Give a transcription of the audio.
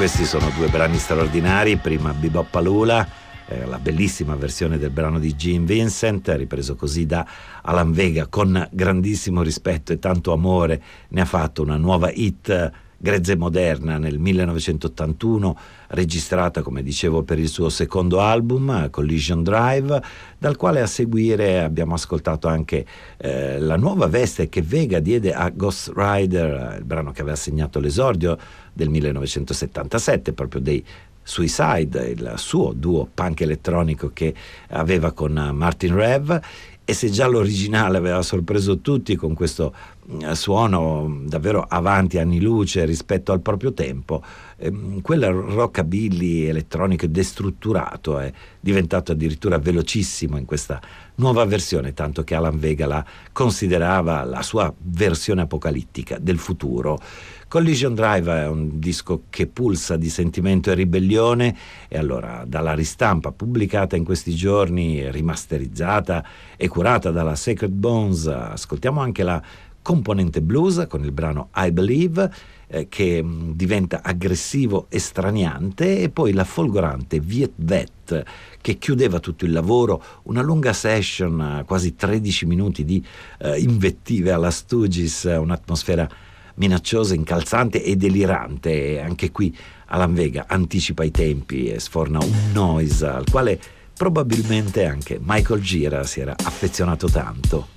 questi sono due brani straordinari. Prima Bebop-A-Lula, la bellissima versione del brano di Gene Vincent, ripreso così da Alan Vega con grandissimo rispetto e tanto amore. Ne ha fatto una nuova hit grezza e moderna nel 1981, registrata, come dicevo, per il suo secondo album Collision Drive, dal quale a seguire abbiamo ascoltato anche la nuova veste che Vega diede a Ghost Rider, il brano che aveva segnato l'esordio del 1977, proprio dei Suicide, il suo duo punk elettronico che aveva con Martin Rev. E se già l'originale aveva sorpreso tutti con questo suono davvero avanti anni luce rispetto al proprio tempo, quel rockabilly elettronico destrutturato è diventato addirittura velocissimo in questa nuova versione, tanto che Alan Vega la considerava la sua versione apocalittica del futuro. Collision Drive è un disco che pulsa di sentimento e ribellione, e allora dalla ristampa pubblicata in questi giorni, rimasterizzata e curata dalla Sacred Bones, ascoltiamo anche la componente blues con il brano I Believe, che diventa aggressivo e straniante, e poi la folgorante Viet Vet che chiudeva tutto il lavoro, una lunga session, quasi 13 minuti di invettive alla Stooges, un'atmosfera minacciosa, incalzante e delirante. E anche qui Alan Vega anticipa i tempi e sforna un noise al quale probabilmente anche Michael Gira si era affezionato tanto.